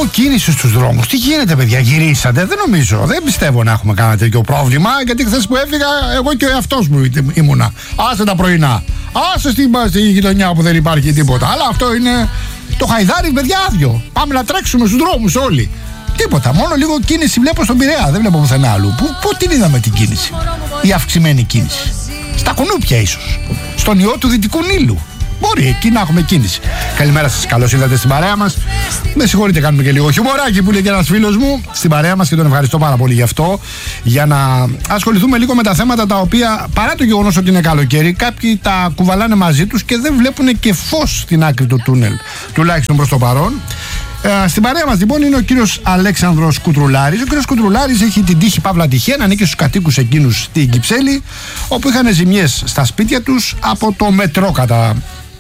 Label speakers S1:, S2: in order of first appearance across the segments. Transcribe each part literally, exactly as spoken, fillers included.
S1: λίγο κίνηση στους δρόμους. Τι γίνεται, παιδιά, γυρίσατε? Δεν νομίζω, δεν πιστεύω να έχουμε κανένα τέτοιο πρόβλημα. Γιατί χθες που έφυγα, εγώ και ο εαυτός μου ήμουνα. Άσε τα πρωινά. Άσε στην, στη γειτονιά που δεν υπάρχει τίποτα. Αλλά αυτό είναι το Χαϊδάρι, παιδιά, άδειο. Πάμε να τρέξουμε στους δρόμους όλοι. Τίποτα, μόνο λίγο κίνηση βλέπω στον Πειραιά. Δεν βλέπω πουθενά αλλού. Πού, πού την είδαμε την κίνηση? Η αυξημένη κίνηση. Στα Κουνούπια ίσως. Στον ιό του Δυτικού Νείλου. Μπορεί εκεί να έχουμε κίνηση. Καλημέρα σας, καλώς ήρθατε στην παρέα μας. Με συγχωρείτε, κάνουμε και λίγο χιουμοράκι που λέει και ένας φίλος μου στην παρέα μας και τον ευχαριστώ πάρα πολύ γι' αυτό. Για να ασχοληθούμε λίγο με τα θέματα τα οποία, παρά το γεγονός ότι είναι καλοκαίρι, κάποιοι τα κουβαλάνε μαζί τους και δεν βλέπουν και φως στην άκρη του τούνελ, τουλάχιστον προς το παρόν. Ε, στην παρέα μας λοιπόν είναι ο κύριος Αλέξανδρος Κουτρουλάρης. Ο κύριος Κουτρουλάρης έχει την τύχη παύλα τυχαία να ανήκει στους κατοίκους εκείνους στην Κυψέλη, όπου είχαν ζημιές στα σπίτια τους από το μετρό κατά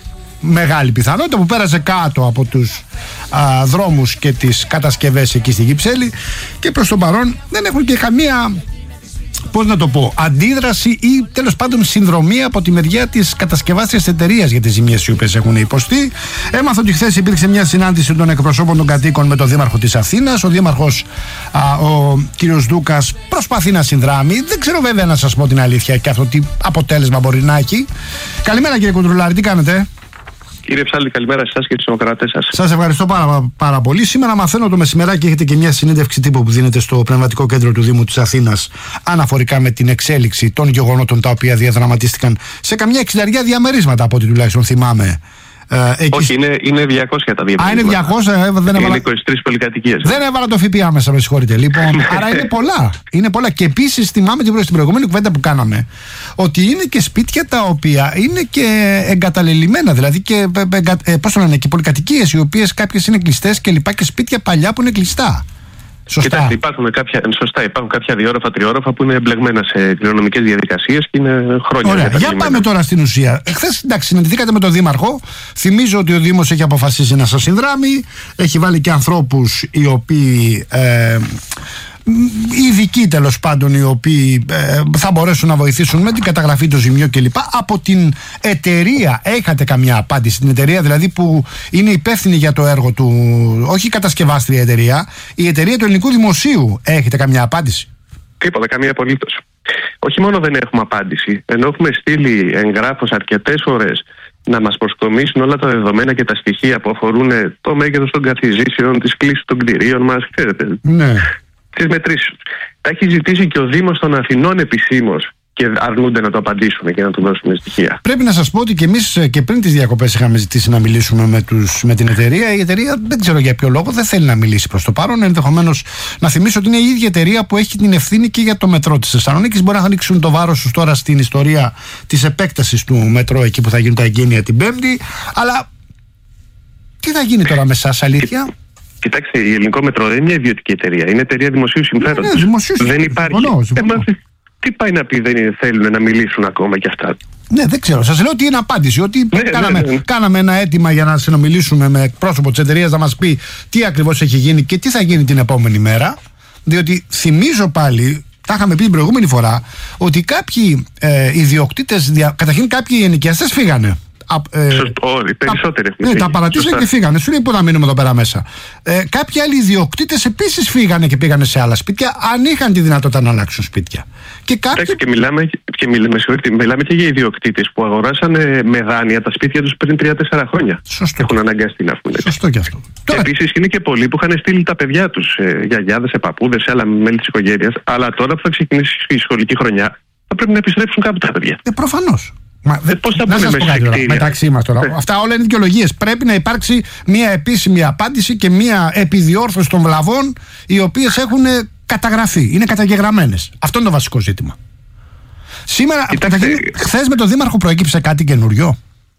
S1: μεγάλη πιθανότητα, που πέρασε κάτω από τους α, δρόμους και τις κατασκευές εκεί στην Κυψέλη, και προς το παρόν δεν έχουν και καμία, πώς να το πω, αντίδραση ή τέλος πάντων συνδρομή από τη μεριά της κατασκευάστριας εταιρείας για τις ζημιές οι οποίες έχουν υποστεί. Έμαθα ότι χθες υπήρξε μια συνάντηση των εκπροσώπων των κατοίκων με τον Δήμαρχο της Αθήνας. Ο Δήμαρχος, α, ο κύριος Δούκας, προσπαθεί να συνδράμει. Δεν ξέρω βέβαια, να σας πω την αλήθεια, και αυτό τι αποτέλεσμα μπορεί να έχει. Καλημέρα, κύριε Κουτρουλάρη, τι κάνετε?
S2: Κύριε Ψάλη, καλημέρα σε εσάς και στους δημοκράτες σας.
S1: Σας ευχαριστώ πάρα, πάρα πολύ. Σήμερα μαθαίνω το μεσημεράκι έχετε και μια συνέντευξη τύπου που δίνετε στο Πνευματικό Κέντρο του Δήμου της Αθήνας αναφορικά με την εξέλιξη των γεγονότων τα οποία διαδραματίστηκαν σε καμιά εξιδαριά διαμερίσματα, από ό,τι τουλάχιστον θυμάμαι.
S2: Ε, εκεί... Όχι, είναι, είναι διακόσια τα διαμερίσματα.
S1: Α, είναι διακόσια, ε, δεν έβαλα...
S2: Είναι είκοσι τρεις πολυκατοικίες.
S1: Δεν έβαλα το ΦΠΑ μέσα, με συγχωρείτε. Λοιπόν, άρα είναι πολλά. Είναι πολλά. Και επίσης θυμάμαι την προηγούμενη κουβέντα που κάναμε, ότι είναι και σπίτια τα οποία είναι και εγκαταλελειμμένα. Δηλαδή και, ε, πώς το λένε, και πολυκατοικίες οι οποίες κάποιες είναι κλειστές και λοιπά, και σπίτια παλιά που είναι κλειστά. Σωστά.
S2: Κοιτάξτε, υπάρχουν κάποια, σωστά, υπάρχουν κάποια διόροφα, τριόροφα που είναι εμπλεγμένα σε κληρονομικές διαδικασίες και είναι χρόνια.
S1: Ωραία, για πάμε τώρα στην ουσία. Χθες, εντάξει, συναντηθήκατε με τον Δήμαρχο. Θυμίζω ότι ο Δήμος έχει αποφασίσει να σας συνδράμει. Έχει βάλει και ανθρώπους οι οποίοι. Ε, ειδικοί τέλος πάντων, οι οποίοι ε, θα μπορέσουν να βοηθήσουν με την καταγραφή των ζημιών κλπ. Από την εταιρεία έχατε καμιά απάντηση? Την εταιρεία δηλαδή που είναι υπεύθυνη για το έργο του, όχι η κατασκευάστρια εταιρεία, η εταιρεία του Ελληνικού Δημοσίου, έχετε καμιά απάντηση?
S2: Τίποτα, καμία απολύτως. Όχι μόνο δεν έχουμε απάντηση, ενώ έχουμε στείλει εγγράφος αρκετές φορές να μας προσκομίσουν όλα τα δεδομένα και τα στοιχεία που αφορούν το μέγεθος των καθιζήσεων, τις κλίσεις των κτηρίων μας, ξέρετε.
S1: Ναι.
S2: Τις μετρήσεις. Τα έχει ζητήσει και ο Δήμος των Αθηνών επισήμως και αρνούνται να το απαντήσουν και να του δώσουν στοιχεία.
S1: Πρέπει να σας πω ότι και εμείς και πριν τις διακοπές είχαμε ζητήσει να μιλήσουμε με, τους, με την εταιρεία. Η εταιρεία δεν ξέρω για ποιο λόγο δεν θέλει να μιλήσει προς το παρόν. Ενδεχομένως να θυμίσω ότι είναι η ίδια εταιρεία που έχει την ευθύνη και για το μετρό της Θεσσαλονίκης. Μπορεί να ανοίξουν το βάρος τους τώρα στην ιστορία της επέκτασης του μετρό εκεί που θα γίνουν τα εγγένεια την Πέμπτη. Αλλά τι θα γίνει τώρα με εσάς, αλήθεια?
S2: Κοιτάξτε, η Ελληνικό Μετρό δεν είναι μια ιδιωτική εταιρεία. Είναι εταιρεία δημοσίου συμφέροντος.
S1: Ναι, ναι, δημοσίου
S2: δεν υπάρχει.
S1: Συμφωνώ, συμφωνώ.
S2: Ε, τι πάει να πει, δεν θέλουν να μιλήσουν ακόμα κι αυτά?
S1: Ναι, δεν ξέρω. Σας λέω ότι είναι απάντηση. Ότι
S2: ναι,
S1: κάναμε,
S2: ναι, ναι.
S1: κάναμε ένα αίτημα για να συνομιλήσουμε με εκπρόσωπο της εταιρείας να μας πει τι ακριβώς έχει γίνει και τι θα γίνει την επόμενη μέρα. Διότι θυμίζω πάλι, τα είχαμε πει την προηγούμενη φορά, ότι κάποιοι ε, ιδιοκτήτες, δια... καταρχήν κάποιοι ενοικιαστές φύγανε.
S2: Ε, Σωστό, οι περισσότεροι
S1: τα, ναι, τα παρατήσαν και φύγανε. Σου λέει πού να μείνουμε εδώ πέρα μέσα. Ε, κάποιοι άλλοι ιδιοκτήτες επίσης φύγανε και πήγανε σε άλλα σπίτια, αν είχαν τη δυνατότητα να αλλάξουν σπίτια. Και, κάποιοι...
S2: και, μιλάμε, και μιλάμε, μιλάμε και για ιδιοκτήτες που αγοράσανε με δάνεια τα σπίτια τους πριν τρία τέσσερα χρόνια.
S1: Σωστό.
S2: Έχουν αναγκαστεί να πούμε.
S1: Σωστό και αυτό.
S2: Και
S1: τώρα...
S2: επίσης είναι και πολλοί που είχαν στείλει τα παιδιά τους, ε, γιαγιάδες, σε παππούδες, σε άλλα μέλη της οικογένειας. Αλλά τώρα που θα ξεκινήσει η σχολική χρονιά, θα πρέπει να επιστρέψουν κάπου τα παιδιά.
S1: Ε, προφανώς. Μα,
S2: ε, πώς θα
S1: να σας πω κάτι τώρα, μεταξύ μας τώρα.
S2: Ε.
S1: Αυτά όλα είναι δικαιολογίες. Πρέπει να υπάρξει μια επίσημη απάντηση και μια επιδιόρθωση των βλαβών, οι οποίες έχουν καταγραφεί, είναι καταγεγραμμένες. Αυτό είναι το βασικό ζήτημα. Σήμερα, χθες με τον Δήμαρχο προέκυψε κάτι καινούριο?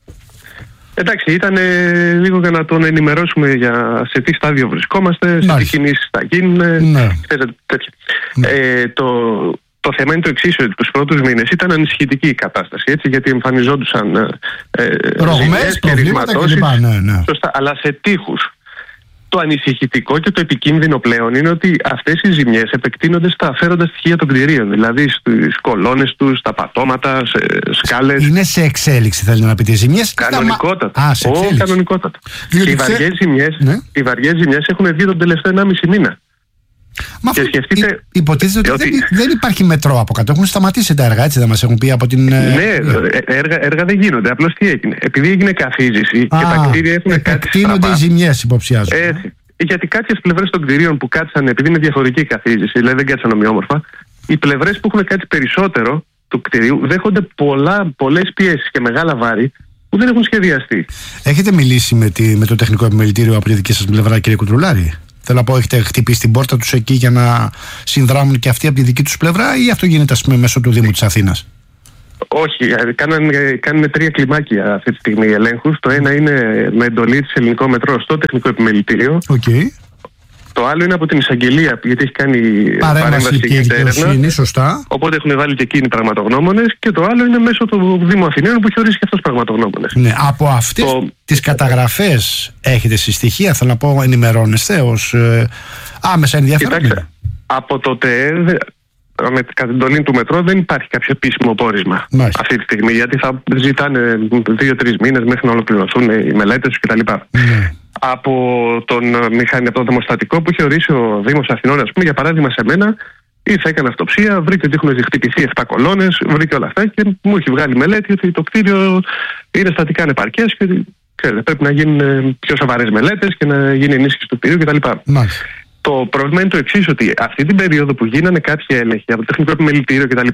S2: Εντάξει, ήταν ε, λίγο για να τον ενημερώσουμε για σε τι στάδιο βρισκόμαστε, σε τι κινήσεις θα γίνουν,
S1: ναι.
S2: τέτοια. Ναι. Ε, το, το θέμα είναι το εξής, ότι τους πρώτους μήνες ήταν ανησυχητική η κατάσταση, έτσι, γιατί εμφανιζόντουσαν ε,
S1: ρογμές, προβλήματα κλπ. Ναι, ναι.
S2: Σωστά, αλλά σε τείχους. Το ανησυχητικό και το επικίνδυνο πλέον είναι ότι αυτές οι ζημιές επεκτείνονται στα αφαίροντα στοιχεία των κτηρίων. Δηλαδή στις κολόνες τους, στα πατώματα, σε σκάλες.
S1: Είναι σε εξέλιξη, θέλει να πείτε, οι ζημιές.
S2: Κανονικότατα.
S1: Α, σε εξέλιξη.
S2: Ω, κανονικότατα.
S1: Διότι
S2: Οι
S1: ξέ...
S2: βαριές ζημιές,
S1: ναι. οι
S2: βαριές ζημιές έχουν βγει τον τελευταίο ενάμιση μήνα.
S1: Μα
S2: και σκεφτείτε.
S1: Υποτίθεται ότι,
S2: ότι...
S1: Δεν, δεν υπάρχει μετρό από κάτω. Έχουν σταματήσει τα έργα, έτσι δεν μας έχουν πει από την.
S2: Ναι, έργα, έργα δεν γίνονται. Απλώς τι έγινε. Επειδή έγινε καθίζηση και τα κτίρια έχουν κάτι.
S1: Επεκτείνονται οι ζημιές, υποψιάζω.
S2: Έτσι. Γιατί κάποιες πλευρές των κτηρίων που κάτσαν, επειδή είναι διαφορετική η καθίζηση, δηλαδή δεν κάτσαν ομοιόμορφα, οι πλευρές που έχουν κάτσει περισσότερο του κτηρίου δέχονται πολλές πιέσεις και μεγάλα βάρη που δεν έχουν σχεδιαστεί.
S1: Έχετε μιλήσει με, τη, με το τεχνικό επιμελητήριο από τη δική σας πλευρά, κύριε Κουτρουλάρη? Θέλω να πω, έχετε χτυπήσει την πόρτα τους εκεί για να συνδράμουν και αυτοί από τη δική τους πλευρά, ή αυτό γίνεται, ας πούμε, μέσω του Δήμου της Αθήνας?
S2: Όχι, κάνουν τρία κλιμάκια αυτή τη στιγμή ελέγχους. Το ένα είναι με εντολή της Ελληνικό Μετρό στο τεχνικό επιμελητήριο.
S1: Okay.
S2: Το άλλο είναι από την εισαγγελία, γιατί έχει κάνει
S1: παρέμβαση και δικαιοσύνη, σωστά.
S2: Οπότε έχουν βάλει και εκείνοι πραγματογνώμονες. Και το άλλο είναι μέσω του Δήμου Αθηναίων, που έχει ορίσει και αυτός πραγματογνώμονες.
S1: Ναι, από αυτές το... τις καταγραφές έχετε στοιχεία, θέλω να πω, ενημερώνεστε ως ε, άμεσα ενδιαφέροντα?
S2: Κοιτάξτε, από το ΤΕΕ, με την εντολή του Μετρό, δεν υπάρχει κάποιο επίσημο πόρισμα. Μάλιστα. Αυτή τη στιγμή, γιατί θα ζητάνε δύο-τρεις μήνες μέχρι να ολοκληρωθούν οι μελέτες κτλ. Ναι. Από τον μηχανή, από το δημοστατικό που είχε ορίσει ο Δήμος Αθηνών, ας πούμε, για παράδειγμα, σε μένα, ήρθε, έκανε αυτοψία, βρήκε ότι έχουν χτυπηθεί επτά κολόνες, βρήκε όλα αυτά και μου έχει βγάλει μελέτη ότι το κτίριο είναι στατικά ανεπαρκές και ξέρετε, πρέπει να γίνουν πιο σοβαρές μελέτες και να γίνει ενίσχυση του κτίριου κτλ. Μάλιστα. Το πρόβλημα είναι το εξής, ότι αυτή την περίοδο που γίνανε κάποιοι έλεγχοι από το τεχνικό επιμελητήριο κτλ.,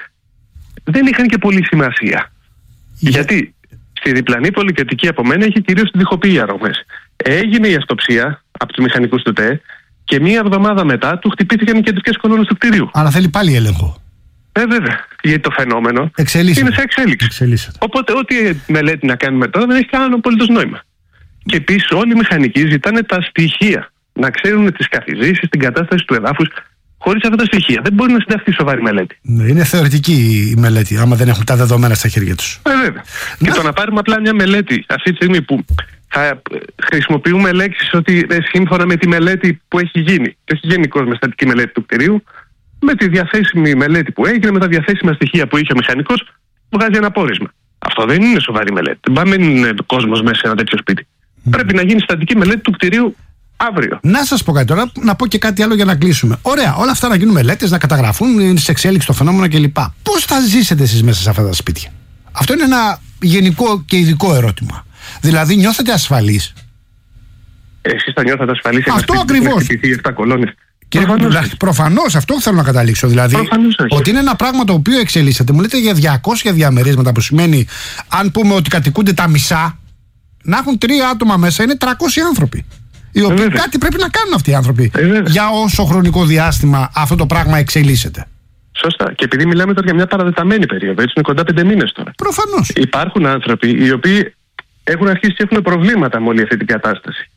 S2: δεν είχαν και πολύ σημασία. Για... Γιατί στη διπλανή πολυκατοικία από μένα έχει κυρίως την διχοποιή αρωμές. Έγινε η αυτοψία από τους μηχανικούς του ΤΕ και μία εβδομάδα μετά του χτυπήθηκαν οι κεντρικές κολόνες του κτηρίου.
S1: Αλλά θέλει πάλι έλεγχο.
S2: Ε, βέβαια. Γιατί το φαινόμενο
S1: Εξελίσσεται.
S2: είναι σε εξέλιξη.
S1: Εξελίσσεται.
S2: Οπότε, ό,τι μελέτη να κάνουμε τώρα δεν έχει κανένα απολύτως νόημα. Και επίσης, όλοι οι μηχανικοί ζητάνε τα στοιχεία. Να ξέρουν τις καθιζήσεις, την κατάσταση του εδάφους. Χωρίς αυτά τα στοιχεία δεν μπορεί να συνταχθεί σοβαρή μελέτη.
S1: Ναι, είναι θεωρητική η μελέτη, άμα δεν έχουν τα δεδομένα στα χέρια τους.
S2: Ε, βέβαια. Να. Και το να πάρουμε απλά μια μελέτη αυτή τη στιγμή που θα χρησιμοποιούμε λέξεις ότι ε, σύμφωνα με τη μελέτη που έχει γίνει, και όχι γενικώς με στατική μελέτη του κτηρίου, με τη διαθέσιμη μελέτη που έγινε, με τα διαθέσιμα στοιχεία που είχε ο μηχανικός, βγάζει ένα πόρισμα. Αυτό δεν είναι σοβαρή μελέτη. Δεν πάμε είναι κόσμος μέσα σε ένα τέτοιο σπίτι. Mm. Πρέπει να γίνει στατική μελέτη του κτηρίου αύριο.
S1: Να σας πω κάτι τώρα, να πω και κάτι άλλο για να κλείσουμε. Ωραία, όλα αυτά να γίνουν μελέτες, να καταγραφούν, είναι σε εξέλιξη το φαινόμενο κλπ. Πώς θα ζήσετε εσείς μέσα σε αυτά τα σπίτια? Αυτό είναι ένα γενικό και ειδικό ερώτημα. Δηλαδή, νιώθετε ασφαλείς?
S2: Εσείς θα νιώθετε ασφαλείς?
S1: Αυτό ακριβώς. Κύριε Κουτρουλάρη, προφανώς αυτό θέλω να καταλήξω. Δηλαδή, ότι είναι ένα πράγμα το οποίο εξελίσσεται. Μου λέτε για διακόσια διαμερίσματα, που σημαίνει, αν πούμε ότι κατοικούνται τα μισά, να έχουν τρία άτομα μέσα, είναι τριακόσιοι άνθρωποι. Οι οποίοι ε, κάτι πρέπει να κάνουν αυτοί οι άνθρωποι ε, για όσο χρονικό διάστημα αυτό το πράγμα εξελίσσεται.
S2: Σωστά. Και επειδή μιλάμε τώρα για μια παραδεταμένη περίοδο, έτσι είναι κοντά πέντε μήνες τώρα.
S1: Προφανώς.
S2: Υπάρχουν άνθρωποι οι οποίοι έχουν αρχίσει και έχουν προβλήματα με όλη αυτή την κατάσταση.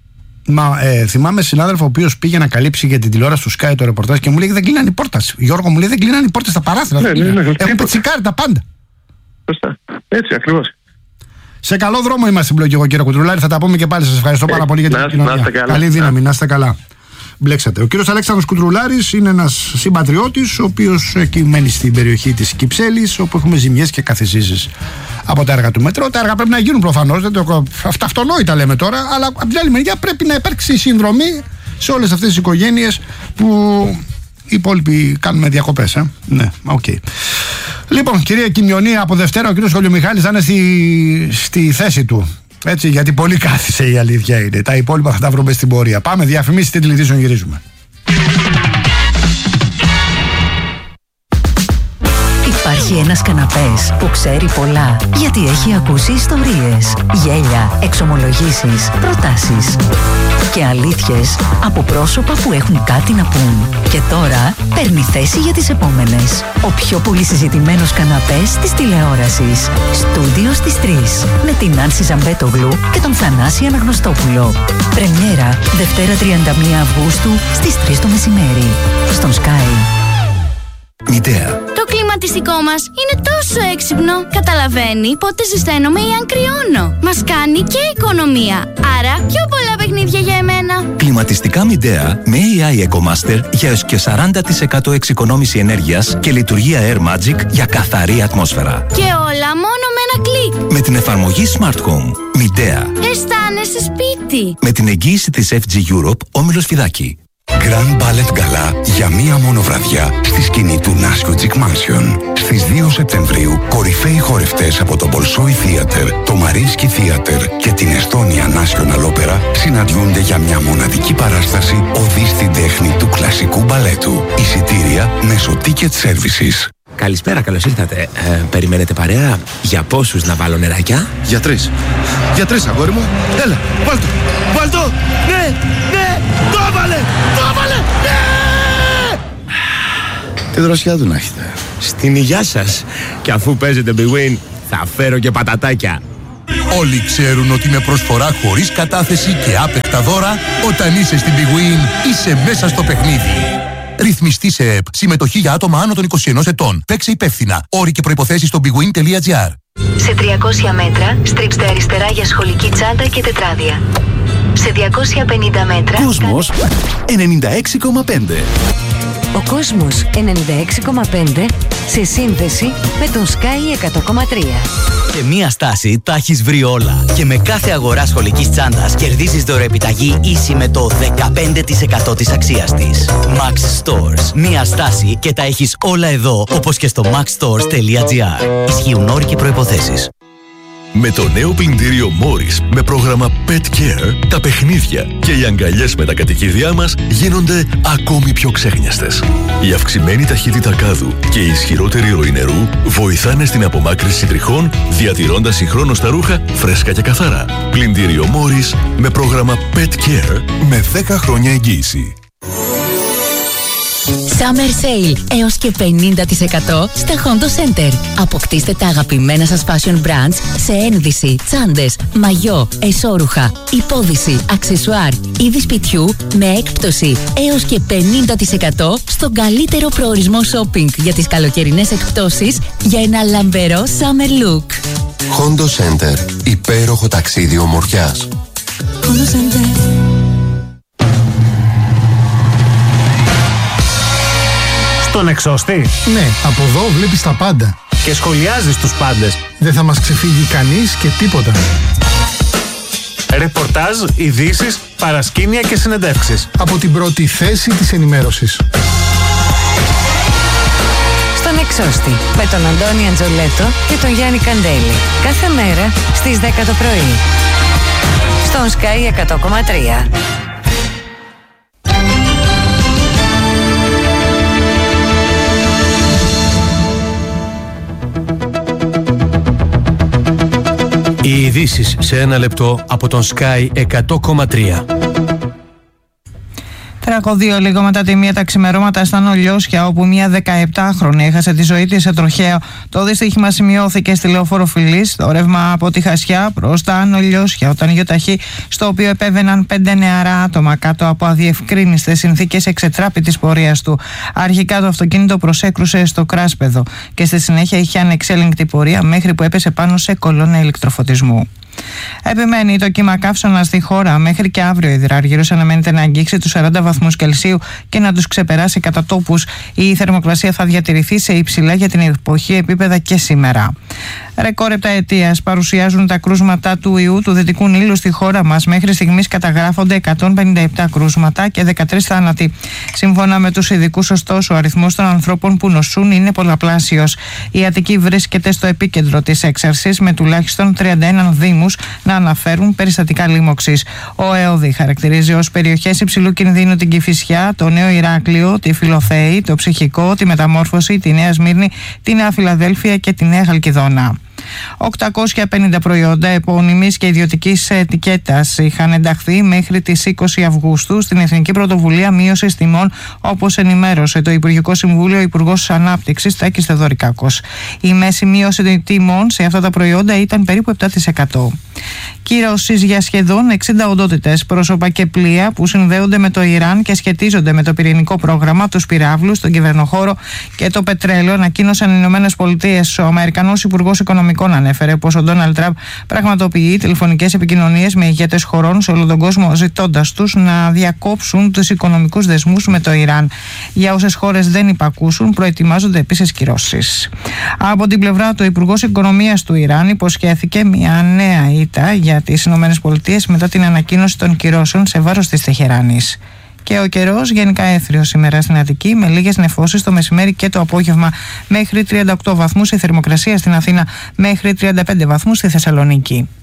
S1: Μα ε, θυμάμαι συνάδελφο ο οποίος πήγε να καλύψει για την τηλεόραση του Sky το ρεπορτάζ και μου λέει δεν κλείναν οι πόρτες. Γιώργο, μου λέει δεν κλείναν οι πόρτες στα παράθυρα.
S2: Ναι, ναι, ναι,
S1: έχουν πετσικάρει τα πάντα.
S2: Σωστά. Έτσι ακριβώς.
S1: Σε καλό δρόμο είμαστε συμπλοκή, εγώ κύριε Κουτρουλάρη. Θα τα πούμε και πάλι. Σας ευχαριστώ πάρα πολύ για την επικοινωνία. Καλή δύναμη, να είστε καλά. Μπλέξατε. Ο κύριος Αλέξανδρος Κουτρουλάρης είναι ένας συμπατριώτης, ο οποίος εκεί μένει στην περιοχή της Κυψέλης, όπου έχουμε ζημιές και καθισίσεις από τα έργα του Μετρό. Τα έργα πρέπει να γίνουν προφανώς, αυτά αυτονόητα λέμε τώρα, αλλά από την άλλη μεριά πρέπει να υπάρξει συνδρομή σε όλες αυτές τις οικογένειες που οι υπόλοιποι κάνουμε διακοπές. Ε? Ναι, οκ. Okay. Λοιπόν, κυρία Κιμιονή, από Δευτέρα ο κύριος Χολιομιχάλης θα είναι στη, στη θέση του. Έτσι, γιατί πολύ κάθισε η αλήθεια είναι. Τα υπόλοιπα θα τα βρούμε στην πορεία. Πάμε, διαφημίσεις, την τηλεοπτήσεων, γυρίζουμε.
S3: Υπάρχει ένας καναπές που ξέρει πολλά, γιατί έχει ακούσει ιστορίες, γέλια, εξομολογήσεις, προτάσεις και αλήθειες από πρόσωπα που έχουν κάτι να πούν. Και τώρα παίρνει θέση για τις επόμενες. Ο πιο πολύ συζητημένος καναπές της τηλεόρασης. Στούντιο στις τρεις. Με την Άνση Ζαμπέτογλου και τον Θανάση Αναγνωστόπουλο. Πρεμιέρα Δευτέρα τριάντα μία Αυγούστου στις τρεις το μεσημέρι. Στον Sky.
S4: Μητέα.
S5: Το κλιματιστικό μας είναι τόσο έξυπνο. Καταλαβαίνει πότε ζεσταίνομαι ή αν κρυώνω. Μας κάνει και οικονομία. Άρα πιο πολλά παιχνίδια για εμένα.
S4: Κλιματιστικά Midea με έι άι EcoMaster για έως και σαράντα τοις εκατό εξοικονόμηση ενέργειας και λειτουργία Air Magic για καθαρή ατμόσφαιρα.
S5: Και όλα μόνο με ένα κλικ.
S4: Με την εφαρμογή Smart Home. Midea.
S5: Αισθάνεσαι σπίτι.
S4: Με την εγγύηση της εφ τζι Europe, Όμιλος Φιδάκη.
S6: Grand Ballet Gala για μία μόνο βραδιά στη σκηνή του Nashco Chic Mansion. Στις δύο Σεπτεμβρίου, κορυφαίοι χορευτές από το Bolshoi Theater, το Mariinsky Theater και την Estonia National Opera συναντιούνται για μια μοναδική παράσταση οδή στην τέχνη του κλασικού μπαλέτου. Εισιτήρια μέσω Ticket Services.
S7: Καλησπέρα, καλώς ήρθατε. Ε, περιμένετε παρέα? Για πόσους να βάλω νεράκια?
S8: Για τρεις. Για τρεις, αγόρι μου. Έλα, βάλ' το. Βάλ' το. Ναι, ναι, το έβαλε. Το έβαλε. Ναι. Τι δροσιά του να έχετε.
S7: Στην υγειά σας. Και αφού παίζετε Big Win, θα φέρω και πατατάκια.
S9: Όλοι ξέρουν ότι με προσφορά χωρίς κατάθεση και άπεκτα δώρα, όταν είσαι στην Big Win, είσαι μέσα στο παιχνίδι. Ρυθμιστή σε ΕΠ. Συμμετοχή για άτομα άνω των είκοσι ενός ετών. Παίξε υπεύθυνα. Όροι και προϋποθέσεις στο bigwin τελεία gr.
S3: Σε τριακόσια μέτρα στρίψτε αριστερά για σχολική τσάντα και τετράδια. Σε διακόσια πενήντα μέτρα...
S4: Κόσμος ενενήντα έξι κόμμα πέντε.
S3: Ο Κόσμος ενενήντα έξι κόμμα πέντε σε σύνδεση με τον Sky εκατό κόμμα τρία.
S10: Σε μία στάση τα έχεις βρει όλα. Και με κάθε αγορά σχολικής τσάντας κερδίζεις δωρεοεπιταγή ίση με το δεκαπέντε τοις εκατό της αξίας της. Max Stores. Μία στάση και τα έχεις όλα εδώ, όπως και στο max stores τελεία gr. Ισχύουν όροι και προϋποθέσεις.
S11: Με το νέο πλυντήριο Morris με πρόγραμμα Pet Care, τα παιχνίδια και οι αγκαλιές με τα κατοικίδια μας γίνονται ακόμη πιο ξέχνιαστες. Η αυξημένη ταχύτητα κάδου και η ισχυρότερη ροή νερού βοηθάνε στην απομάκρυνση τριχών, διατηρώντας συγχρόνως τα ρούχα φρέσκα και καθαρά. Πλυντήριο Morris με πρόγραμμα Pet Care με δέκα χρόνια εγγύηση.
S3: Summer Sale έως και πενήντα τοις εκατό στα Hondo Center. Αποκτήστε τα αγαπημένα σας fashion brands σε ένδυση, τσάντες, μαγιό, εσώρουχα, υπόδυση, αξεσουάρ, είδη σπιτιού με έκπτωση έως και πενήντα τοις εκατό στον καλύτερο προορισμό shopping για τις καλοκαιρινές εκπτώσεις για ένα λαμπερό summer look.
S6: Hondo Center. Υπέροχο ταξίδι ομορφιάς.
S3: Hondo Center.
S1: Στον εξώστη. Ναι, από εδώ βλέπεις τα πάντα.
S7: Και σχολιάζεις τους πάντες.
S1: Δεν θα μας ξεφύγει κανείς και τίποτα.
S7: Ρεπορτάζ, ειδήσεις, παρασκήνια και συνεντεύξεις.
S1: Από την πρώτη θέση της ενημέρωσης.
S3: Στον εξώστη. Με τον Αντώνη Αντζολέτο και τον Γιάννη Καντέλη. Κάθε μέρα στις δέκα το πρωί. Στον Sky εκατό κόμμα τρία.
S12: Οι ειδήσεις σε ένα λεπτό από τον Sky εκατό κόμμα τρία.
S13: Τραγωδία λίγο μετά τη μία τα ξημερώματα στα Νολιώσια, όπου μια δεκαεπτάχρονη έχασε τη ζωή της σε τροχαίο. Το δυστύχημα σημειώθηκε στη Λεωφόρο Φιλής, το ρεύμα από τη Χασιά προς τα Νολιώσια, όταν γιοταχή, στο οποίο επέβαιναν πέντε νεαρά άτομα κάτω από αδιευκρίνιστες συνθήκες, εξετράπη της πορείας του. Αρχικά το αυτοκίνητο προσέκρουσε στο κράσπεδο και στη συνέχεια είχε ανεξέλεγκτη πορεία μέχρι που έπεσε πάνω σε κολόνα ηλεκτροφωτισμού. Επιμένει το κύμα καύσωνα στη χώρα. Μέχρι και αύριο υδραργύρος αναμένεται να αγγίξει τους σαράντα βαθμούς Κελσίου και να τους ξεπεράσει κατά τόπους. Η θερμοκρασία θα διατηρηθεί σε υψηλά για την εποχή επίπεδα και σήμερα. Ρεκόρ επταετίας παρουσιάζουν τα κρούσματα του ιού του Δυτικού Νείλου στη χώρα μας. Μέχρι στιγμής καταγράφονται εκατόν πενήντα επτά κρούσματα και δεκατρείς θάνατοι. Σύμφωνα με τους ειδικούς, ωστόσο, ο αριθμός των ανθρώπων που νοσούν είναι πολλαπλάσιος. Η Αττική βρίσκεται στο επίκεντρο της έξαρσης, με τουλάχιστον τριάντα ένα δήμους να αναφέρουν περιστατικά λίμωξης. Ο ΕΟΔΗ χαρακτηρίζει ως περιοχές υψηλού κινδύνου την Κηφισιά, το Νέο Ηράκλειο, τη Φιλοθέη, το Ψυχικό, τη Μεταμόρφωση, τη Νέα Σμύρνη, τη Νέα Φιλαδέλφια και τη Νέα Χαλκιδόνα. οκτακόσια πενήντα προϊόντα επώνυμης και ιδιωτικής ετικέτας είχαν ενταχθεί μέχρι τις είκοσι Αυγούστου στην Εθνική Πρωτοβουλία Μείωσης Τιμών, όπως ενημέρωσε το Υπουργικό Συμβούλιο, ο Υπουργός Ανάπτυξης Τάκης Θεοδωρικάκος. Η μέση μείωση των τιμών σε αυτά τα προϊόντα ήταν περίπου επτά τοις εκατό. Κυρώσεις για σχεδόν εξήντα οντότητες, πρόσωπα και πλοία που συνδέονται με το Ιράν και σχετίζονται με το πυρηνικό πρόγραμμα, τους πυράβλους, τον κυβερνοχώρο και το πετρέλαιο, ανακοίνωσαν οι Ηνωμένες Πολιτείες. Ο Αμερικανός Υπουργός Οικονομικών ανέφερε πως ο Ντόναλντ Τραμπ πραγματοποιεί τηλεφωνικές επικοινωνίες με ηγέτες χωρών σε όλο τον κόσμο, ζητώντας τους να διακόψουν τους οικονομικούς δεσμούς με το Ιράν. Για όσες χώρες δεν υπακούσουν, προετοιμάζονται επίσης κυρώσεις. Από την πλευρά του, ο Υπουργός Οικονομίας του Ιράν υποσχέθηκε μια νέα ήττα για τις Ηνωμένες Πολιτείες μετά την ανακοίνωση των κυρώσεων σε βάρος της Τεχεράνης. Και ο καιρός γενικά έθριος σήμερα στην Αττική, με λίγες νεφώσεις το μεσημέρι και το απόγευμα μέχρι τριάντα οκτώ βαθμούς, η θερμοκρασία στην Αθήνα μέχρι τριάντα πέντε βαθμούς στη Θεσσαλονίκη.